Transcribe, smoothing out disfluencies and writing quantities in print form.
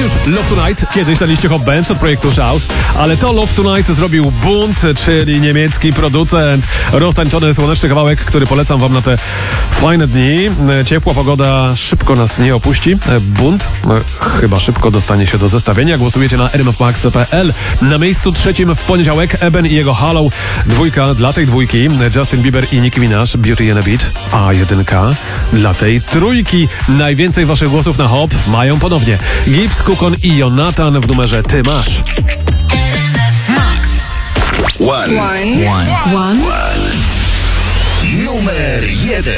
już Love Tonight, kiedyś na liście Hot Bands od projektu Shouse, ale to Love Tonight zrobił Bunt, czyli niemiecki producent. Roztańczony słoneczny kawałek, który polecam wam na te fajne dni. Ciepła pogoda szybko nas nie opuści. Bunt chyba szybko dostanie się do zestawienia. Głosujecie na rmfmax.pl. Na miejscu trzecim w poniedziałek Eben i jego Hollow. Dwójka dla tej dwójki Justin Bieber i Nicki Minaj, Beauty and a Beat. A jedynka dla tej trójki. Najwięcej waszych głosów na hop mają ponownie Gibbs, Kukon i Jonathan w numerze Ty masz. Max. One. One. Numer 1.